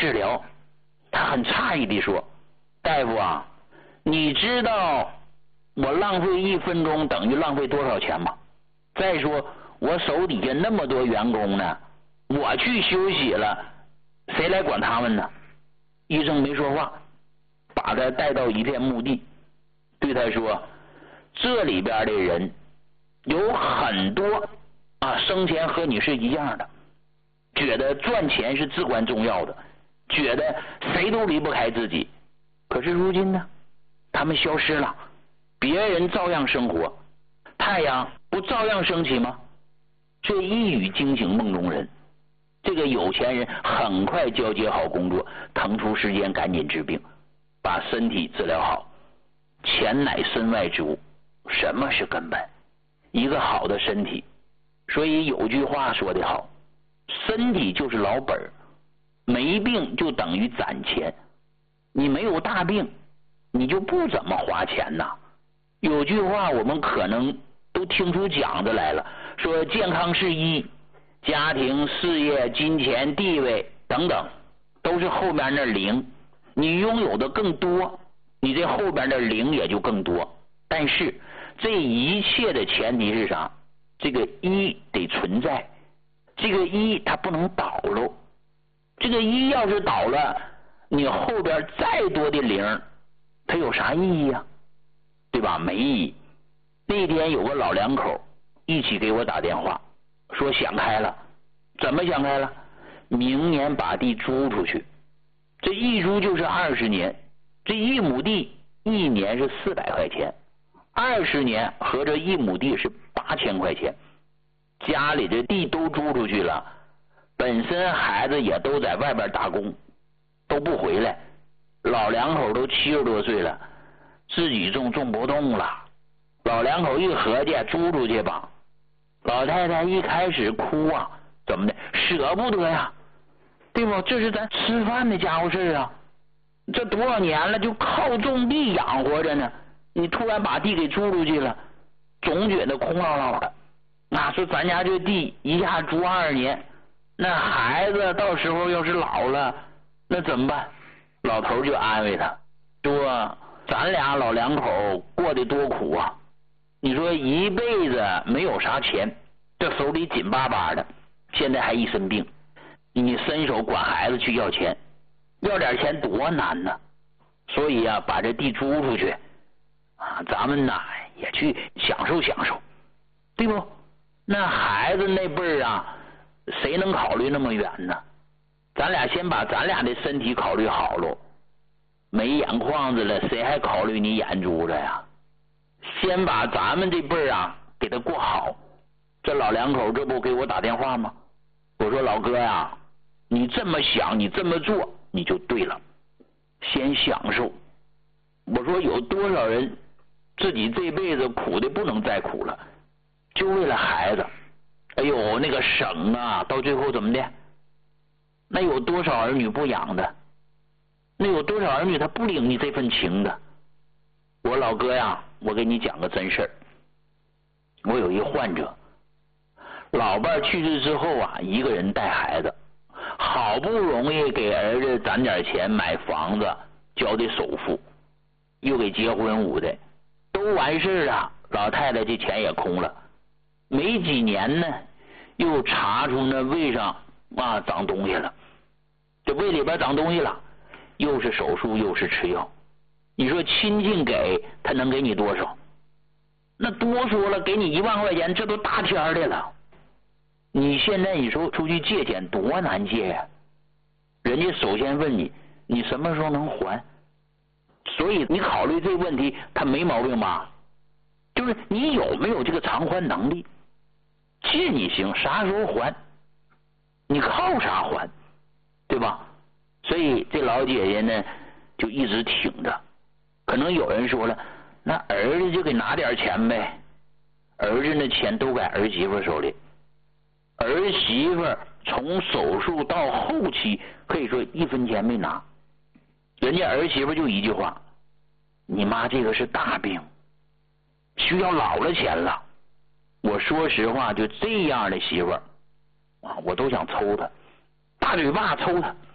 治疗，他很诧异地说：“大夫啊，你知道我浪费1分钟等于浪费多少钱吗？再说我手底下那么多员工呢，我去休息了，谁来管他们呢？”医生没说话，把他带到一片墓地，对他说：“这里边的人有很多生前和你是一样的，觉得赚钱是至关重要的，觉得谁都离不开自己。可是如今呢，他们消失了，别人照样生活，太阳不照样升起吗？”这一语惊醒梦中人。这个有钱人很快交接好工作，腾出时间赶紧治病，把身体治疗好。钱乃身外之物，什么是根本？一个好的身体。所以有句话说得好，身体就是老本，没病就等于攒钱。你没有大病，你就不怎么花钱呐。有句话我们可能都听出讲的来了，说健康是一，家庭、事业、金钱、地位等等，都是后面那零。你拥有的更多，你这后边的零也就更多。但是这一切的前提是啥？这个一得存在，这个一它不能倒喽。这个一要是倒了，你后边再多的零，它有啥意义啊？对吧？没意义。那天有个老两口一起给我打电话，说想开了。怎么想开了？明年把地租出去，这一租就是20年，这1亩地1年是400块钱，20年合着1亩地是8000块钱。家里这地都租出去了，本身孩子也都在外边打工，都不回来，老两口都70多岁了，自己种不动了。老两口一合计租出去吧，老太太一开始哭啊，怎么的？舍不得呀，对不？这是咱吃饭的家伙事啊，这多少年了就靠种地养活着呢，你突然把地给租出去了，总觉得空落落的。说咱家这地一下租20年，那孩子到时候要是老了，那怎么办？老头就安慰他说：“咱俩老两口过得多苦啊！你说一辈子没有啥钱，这手里紧巴巴的，现在还一身病，你伸手管孩子去要钱，要点钱多难呢！所以把这地租出去咱们也去享受享受，对不？那孩子那辈儿谁能考虑那么远呢？咱俩先把咱俩的身体考虑好喽，没眼眶子了，谁还考虑你眼珠子呀？先把咱们这辈儿给他过好。”这老两口这不给我打电话吗？我说：“老哥呀，你这么想，你这么做，你就对了。先享受。”我说有多少人自己这辈子苦的不能再苦了，就为了孩子。哎呦，那个省到最后怎么的？那有多少儿女不养的？那有多少儿女他不领你这份情的？我老哥呀，我给你讲个真事儿。我有一患者，老伴去世之后一个人带孩子，好不容易给儿子攒点钱买房子，交的首付，又给结婚屋的，都完事了，老太太这钱也空了。没几年呢，又查出那胃上长东西了，这胃里边长东西了，又是手术又是吃药。你说亲戚给他能给你多少？那多说了给你1万块钱，这都大天的了。你现在你说出去借钱多难借呀？人家首先问你，你什么时候能还？所以你考虑这个问题，他没毛病吧？就是你有没有这个偿还能力？借你行，啥时候还？你靠啥还？对吧？所以这老姐姐呢，就一直挺着。可能有人说了，那儿子就给拿点钱呗，儿子那钱都在儿媳妇手里，儿媳妇从手术到后期可以说1分钱没拿，人家儿媳妇就一句话：“你妈这个是大病，需要老了钱了。”我说实话，就这样的媳妇儿我都想抽她，大嘴巴抽她。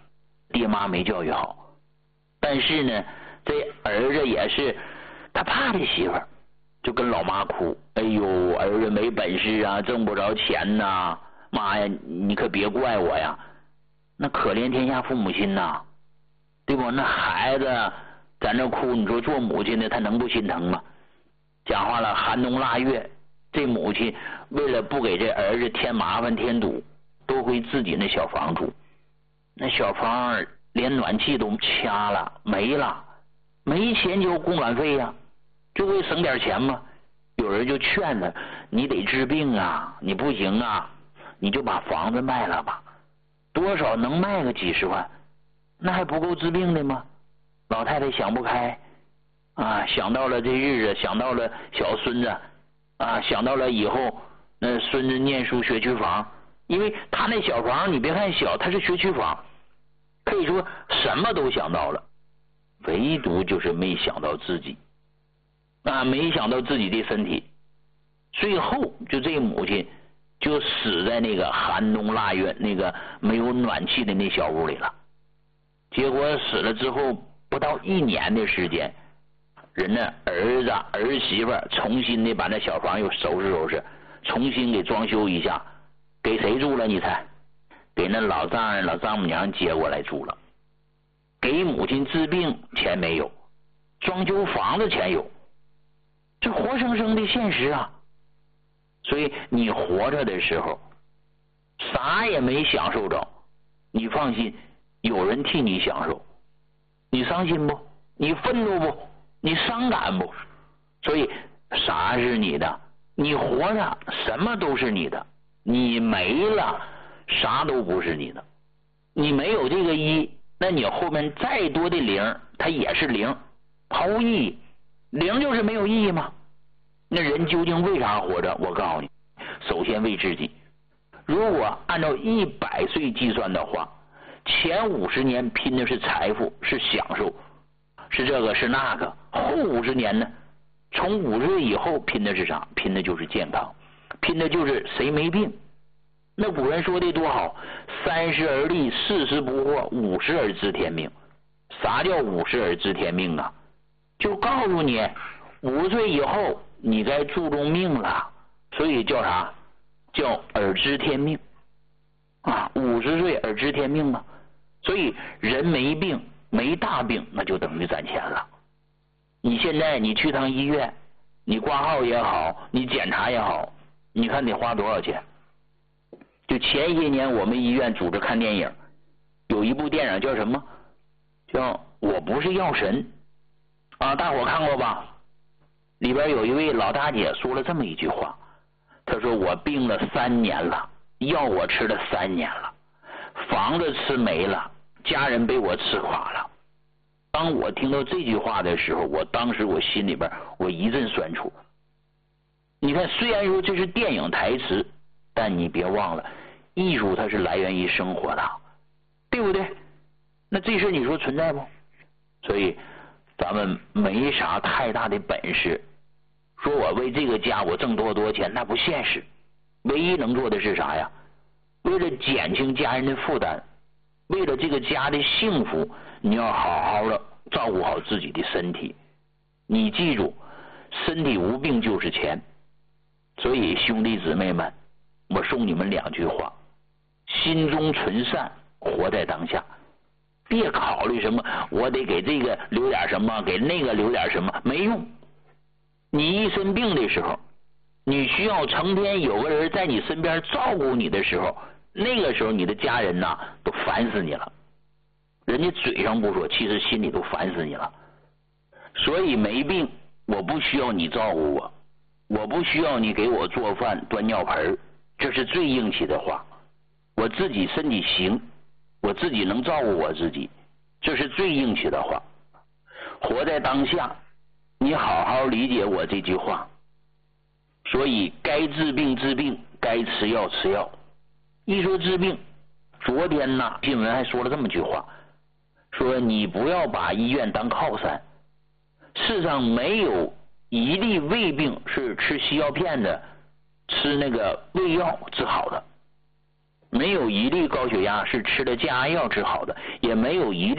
爹妈没教育好。但是呢，这儿子也是他怕这媳妇儿，就跟老妈哭，哎呦，儿子没本事啊，挣不着钱呐，妈呀，你可别怪我呀。那可怜天下父母心呐，对不？那孩子在那哭，你说做母亲的他能不心疼吗？讲话了，寒冬腊月，这母亲为了不给这儿子添麻烦添堵，都回自己那小房住。那小房连暖气都掐了，没了，没钱交供暖费呀，就为省点钱嘛。有人就劝他，你得治病啊，你不行啊，你就把房子卖了吧，多少能卖个几十万，那还不够治病的吗？老太太想不开啊，想到了这日子，想到了小孙子啊，想到了以后那孙子念书学区房，因为他那小房你别看小，他是学区房，可以说什么都想到了，唯独就是没想到自己啊，没想到自己的身体。最后就这母亲就死在那个寒冬腊月那个没有暖气的那小屋里了。结果死了之后不到1年的时间，人家儿子儿媳妇重新的把那小房又收拾收拾，重新给装修一下，给谁住了？你猜？给那老丈人老丈母娘接过来住了。给母亲治病钱没有，装修房子钱有，这活生生的现实啊。所以你活着的时候啥也没享受着，你放心，有人替你享受。你伤心不？你愤怒不？你伤感不？所以啥是你的？你活着什么都是你的，你没了啥都不是你的。你没有这个一，那你后面再多的零它也是零，毫无意义。零就是没有意义吗？那人究竟为啥活着？我告诉你，首先为自己。如果按照100岁计算的话，前50年拼的是财富，是享受，是这个是那个，后50年呢，从50岁以后拼的是啥？拼的就是健康，拼的就是谁没病。那古人说的多好，30而立，40不惑，50而知天命。啥叫50而知天命啊？就告诉你50岁以后你该注重命了，所以叫啥？叫耳知天命啊！50岁耳知天命啊！所以人没病没大病，那就等于攒钱了。你现在你去趟医院，你挂号也好，你检查也好，你看得花多少钱？就前些年我们医院组织看电影，有一部电影叫什么？叫我不是药神啊，大伙看过吧？里边有一位老大姐说了这么一句话，她说我病了3年了，药我吃了3年了，房子吃没了，家人被我吃垮了。当我听到这句话的时候，当时我心里边我一阵酸楚。你看，虽然说这是电影台词，但你别忘了，艺术它是来源于生活的，对不对？那这事你说存在不？所以咱们没啥太大的本事，说我为这个家我挣多少钱，那不现实。唯一能做的是啥呀？为了减轻家人的负担，为了这个家的幸福，你要好好的照顾好自己的身体。你记住，身体无病就是钱。所以兄弟姊妹们，我送你们2句话：心中存善，活在当下。别考虑什么我得给这个留点什么，给那个留点什么，没用。你一生病的时候，你需要成天有个人在你身边照顾你的时候，那个时候你的家人呐都烦死你了。人家嘴上不说，其实心里都烦死你了。所以没病，我不需要你照顾我，我不需要你给我做饭端尿盆，这是最硬气的话。我自己身体行，我自己能照顾我自己，这是最硬气的话。活在当下，你好好理解我这句话。所以该治病治病，该吃药吃药。一说治病，昨天呢新闻还说了这么句话，说你不要把医院当靠山，世上没有一例胃病是吃西药片的，吃那个胃药治好的。 没有一例高血压是吃了降压药治好的，也没有一